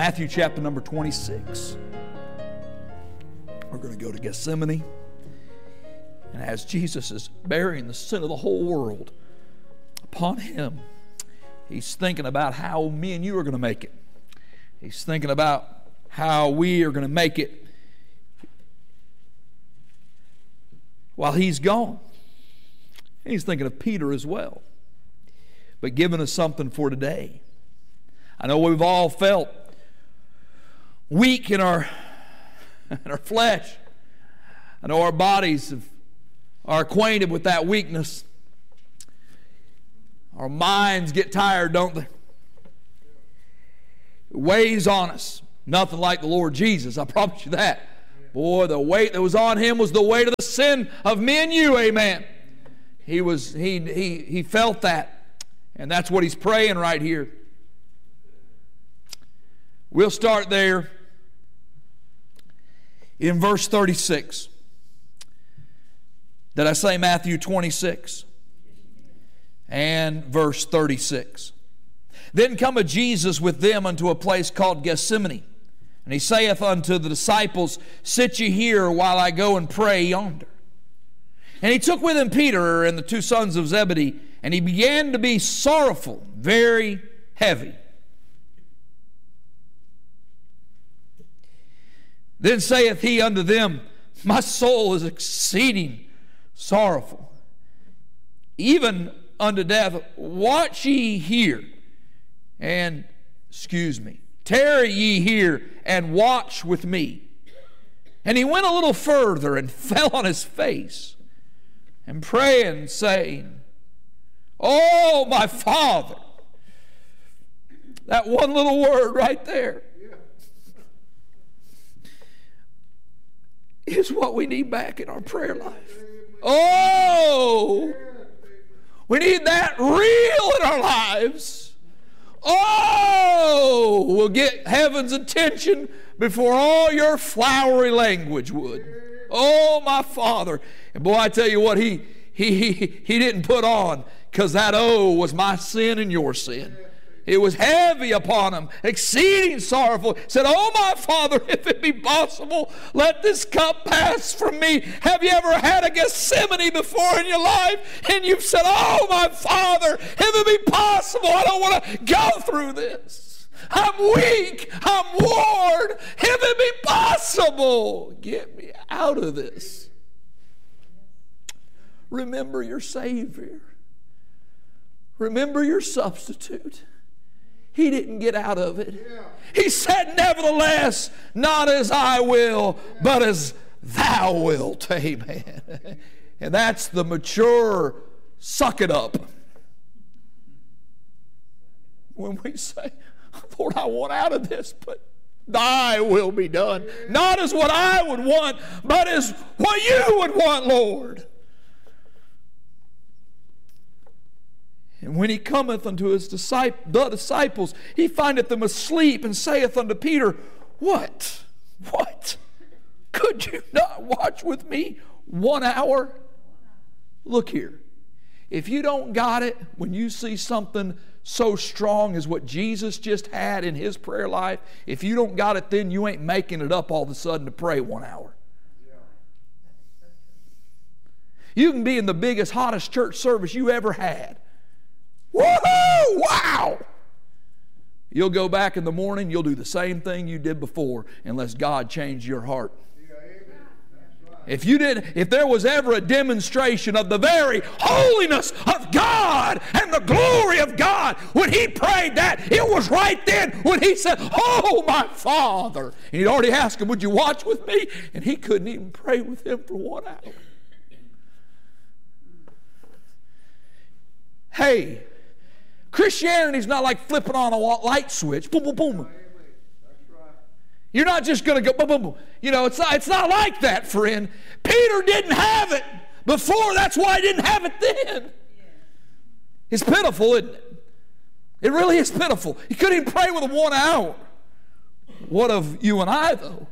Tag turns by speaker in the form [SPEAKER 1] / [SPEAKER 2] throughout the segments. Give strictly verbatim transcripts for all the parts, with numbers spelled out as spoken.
[SPEAKER 1] Matthew chapter number twenty-six. We're going to go to Gethsemane. And as Jesus is bearing the sin of the whole world upon Him, He's thinking about how me and you are going to make it. He's thinking about how we are going to make it while He's gone. And He's thinking of Peter as well, but giving us something for today. I know we've all felt weak in our, in our flesh. I know our bodies have, are acquainted with that weakness. Our minds get tired, don't they? It weighs on us. Nothing like the Lord Jesus, I promise you that. Boy, the weight that was on Him was the weight of the sin of me and you, amen. He was he he he felt that. And that's what He's praying right here. We'll start there in verse thirty-six. Did I say Matthew twenty-six? And verse thirty-six. Then cometh Jesus with them unto a place called Gethsemane. And He saith unto the disciples, Sit ye here while I go and pray yonder. And He took with Him Peter and the two sons of Zebedee, and He began to be sorrowful, very heavy. Then saith He unto them, My soul is exceeding sorrowful, even unto death. Watch ye here, and, excuse me, tarry ye here, and watch with me. And He went a little further, and fell on His face, and praying, saying, Oh, my Father. That one little word right there is what we need back in our prayer life. Oh, we need that real in our lives. Oh, we'll get heaven's attention before all your flowery language would. Oh, my Father. And boy, I tell you what, he he he, he didn't put on, because that oh was my sin and your sin. It was heavy upon Him, exceeding sorrowful. He said, Oh, my Father, if it be possible, let this cup pass from me. Have you ever had a Gethsemane before in your life? And you've said, Oh, my Father, if it be possible, I don't want to go through this. I'm weak. I'm worn. If it be possible, get me out of this. Remember your Savior. Remember your substitute. He didn't get out of it. He said, Nevertheless, not as I will, but as Thou wilt. Amen. And that's the mature suck it up. When we say, Lord, I want out of this, but Thy will be done. Not as what I would want, but as what You would want, Lord. And when He cometh unto His disciples, the disciples, He findeth them asleep, and saith unto Peter, What? What? Could you not watch with me one hour? Look here. If you don't got it when you see something so strong as what Jesus just had in His prayer life, if you don't got it, then you ain't making it up all of a sudden to pray one hour. You can be in the biggest, hottest church service you ever had. Woohoo! Wow! You'll go back in the morning, you'll do the same thing you did before unless God changed your heart. If you did, if there was ever a demonstration of the very holiness of God and the glory of God, when He prayed that, it was right then when He said, Oh, my Father. And He'd already asked Him, Would you watch with me? And He couldn't even pray with Him for one hour. Hey, Christianity's not like flipping on a light switch. Boom, boom, boom. You're not just going to go boom, boom, boom. You know, it's not, it's not like that, friend. Peter didn't have it before. That's why he didn't have it then. It's pitiful, isn't it? It really is pitiful. He couldn't even pray with him one hour. What of you and I, though?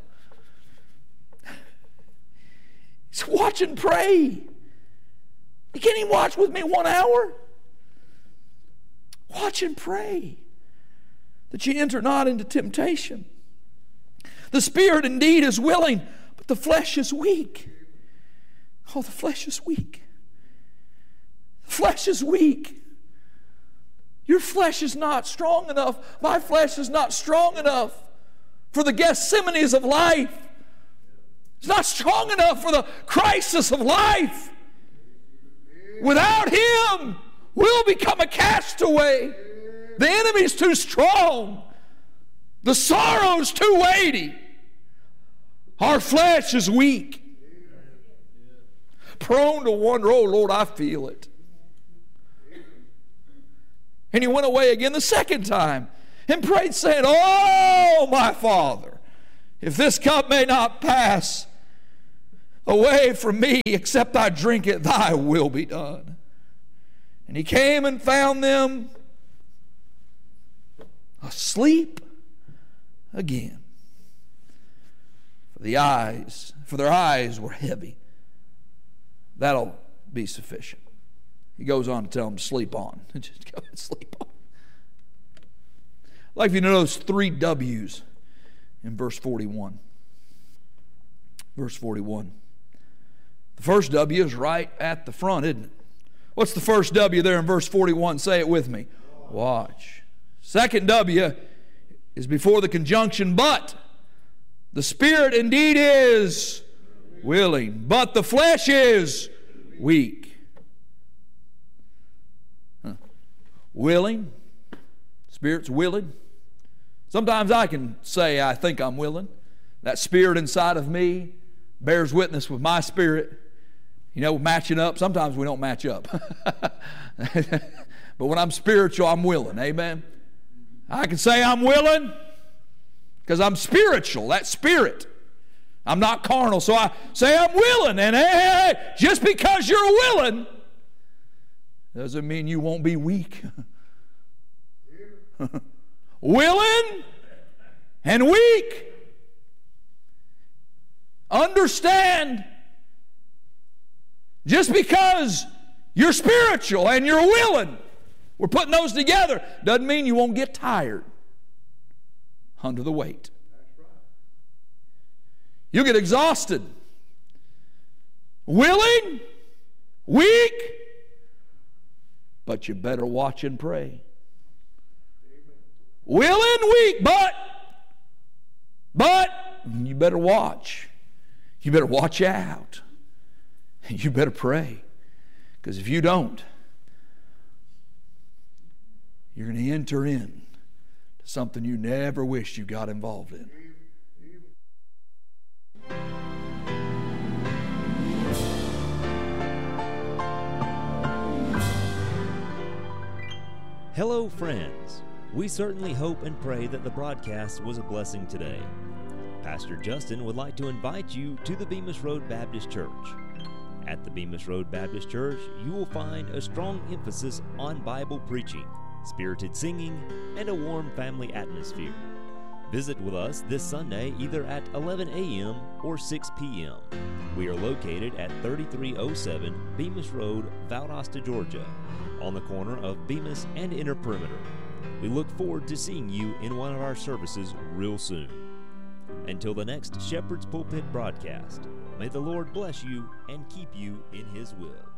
[SPEAKER 1] He's watch and pray. You can't even watch with me one hour. Watch and pray. that ye enter not into temptation. The spirit indeed is willing, but the flesh is weak. Oh, the flesh is weak. The flesh is weak. Your flesh is not strong enough. My flesh is not strong enough for the Gethsemanes of life. It's not strong enough for the crisis of life. Without Him, we'll become a castaway. The enemy's too strong. The sorrow's too weighty. Our flesh is weak. Prone to wonder, oh Lord, I feel it. And he went away again the second time and prayed, saying, oh, my Father, if this cup may not pass away from me, except I drink it, thy will be done. And he came and found them asleep again. For the eyes, for their eyes were heavy. That'll be sufficient. He goes on to tell them to sleep on. Just go and sleep on. I'd like you to know those three W's in verse forty-one. Verse forty-one. The first W is right at the front, isn't it? What's the first W there in verse forty-one? Say it with me. Watch. Second W is before the conjunction but. The spirit indeed is willing, but the flesh is weak. Huh. Willing. Spirit's willing. Sometimes I can say I think I'm willing. That spirit inside of me bears witness with my spirit. You know, matching up. Sometimes we don't match up. But when I'm spiritual, I'm willing. Amen. I can say I'm willing because I'm spiritual. That's spirit. I'm not carnal. So I say I'm willing. And hey, hey, hey, just because you're willing doesn't mean you won't be weak. Willing and weak. Understand, just because you're spiritual and you're willing, we're putting those together, doesn't mean you won't get tired under the weight. You'll get exhausted. Willing, weak, but you better watch and pray. Willing, weak, but, but you better watch. You better watch out. You better pray. Because if you don't, you're going to enter in to something you never wished you got involved in.
[SPEAKER 2] Hello, friends. We certainly hope and pray that the broadcast was a blessing today. Pastor Justin would like to invite you to the Bemis Road Baptist Church. At the Bemis Road Baptist Church, you will find a strong emphasis on Bible preaching, spirited singing, and a warm family atmosphere. Visit with us this Sunday either at eleven a.m. or six p.m. We are located at thirty-three oh seven Bemis Road, Valdosta, Georgia, on the corner of Bemis and Inner Perimeter. We look forward to seeing you in one of our services real soon. Until the next Shepherd's Pulpit broadcast, may the Lord bless you and keep you in His will.